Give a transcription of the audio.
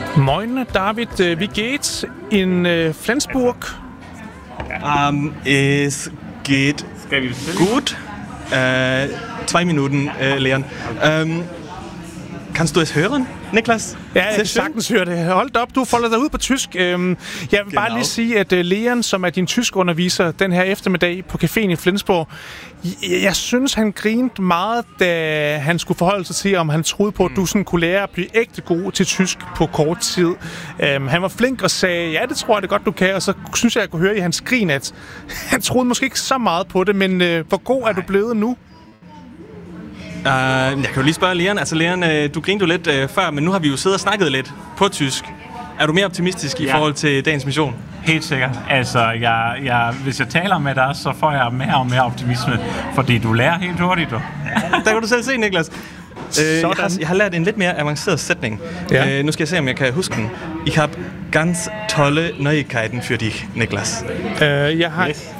Moin, David. Wie geht's in Flensburg? Es geht gut. 2 Minuten, Leon. Kannst du es hören, Niklas? Ja, jeg kan sagtens høre det. Hold op, du folder dig ud på tysk. Jeg vil bare lige sige, at Leon, som er din tyskunderviser den her eftermiddag på caféen i Flensborg, jeg synes, han grinede meget, da han skulle forholde sig til, om han troede på, at du sådan kunne lære at blive ægte god til tysk på kort tid. Han var flink og sagde, ja, det tror jeg det godt, du kan. Og så synes jeg kunne høre i hans grin, at han troede måske ikke så meget på det, men hvor god er du blevet nu? Jeg kan jo lige spørge Leon. Altså Leon, du grinede jo lidt før, men nu har vi jo siddet og snakket lidt på tysk. Er du mere optimistisk i forhold til dagens mission? Helt sikkert. Altså, hvis jeg taler med dig, så får jeg mere og mere optimisme, fordi du lærer helt hurtigt. Der kan du selv se, Niklas. Jeg har lært en lidt mere avanceret sætning. Ja. Nu skal jeg se, om jeg kan huske den. Ich habe ganz tolle Neuigkeiten für dich, Niklas. Jeg har